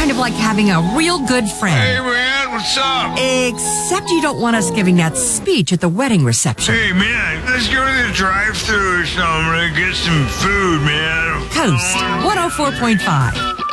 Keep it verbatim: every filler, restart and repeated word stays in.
kind of like having a real good friend. Hey, man, what's up? Except you don't want us giving that speech at the wedding reception. Hey, man, let's go to the drive-thru or something and get some food, man. Coast one oh four point five.